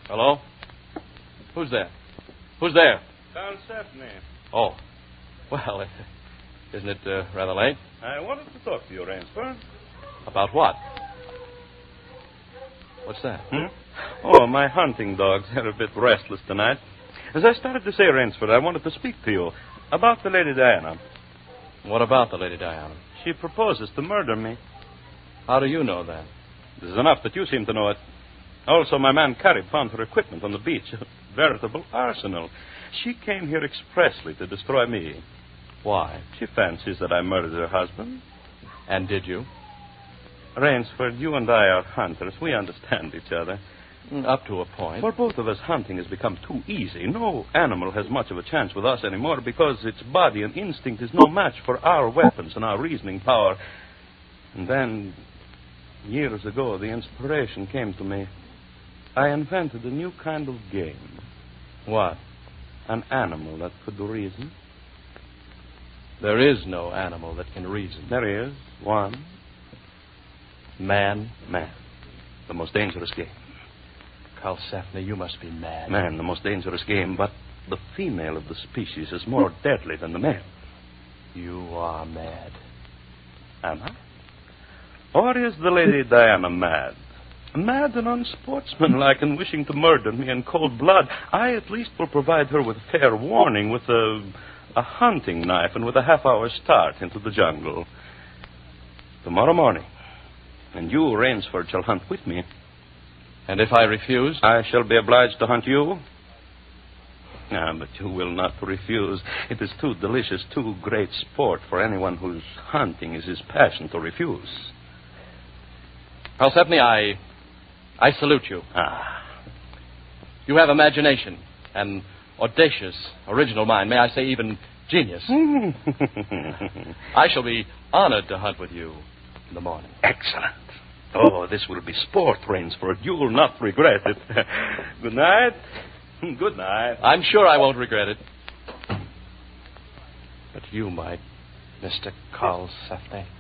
Hello? Who's there? Who's there? Karlsefne. Oh. Well, isn't it rather late? I wanted to talk to you, Rainsford. About what? What's that? Oh, my hunting dogs are a bit restless tonight. As I started to say, Rainsford, I wanted to speak to you about the Lady Diana. What about the Lady Diana? She proposes to murder me. How do you know that? This is enough that you seem to know it. Also, my man Carib found her equipment on the beach, a veritable arsenal. She came here expressly to destroy me. Why? She fancies that I murdered her husband. And did you? Rainsford, you and I are hunters. We understand each other. Up to a point. For both of us, hunting has become too easy. No animal has much of a chance with us anymore because its body and instinct is no match for our weapons and our reasoning power. And then, years ago, the inspiration came to me. I invented a new kind of game. What? An animal that could reason. There is no animal that can reason. There is one. Man? Man. The most dangerous game. Karlsefne, you must be mad. Man, the most dangerous game, but the female of the species is more deadly than the male. You are mad. Am I? Or is the Lady Diana mad? Mad and unsportsmanlike and wishing to murder me in cold blood. I at least will provide her with fair warning, with a hunting knife and with a half-hour start into the jungle. Tomorrow morning. And you, Rainsford, shall hunt with me. And if I refuse? I shall be obliged to hunt you. Ah, but you will not refuse. It is too delicious, too great sport for anyone whose hunting is his passion to refuse. Karlsefne, I salute you. Ah. You have imagination, an audacious, original mind. May I say even genius. I shall be honored to hunt with you in the morning. Excellent. Oh, this will be sport, Rainsford. You will not regret it. Good night. Good night. I'm sure I won't regret it. But you might, Mr. Karlsefne.